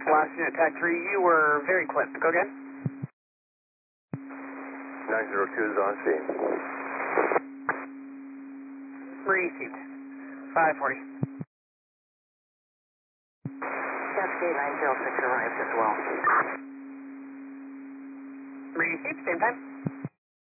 Last unit, Tag 3, you were very clipped. Go again. 902 is on scene. Received. 540. Cascade 906 arrived as well. Received, same time.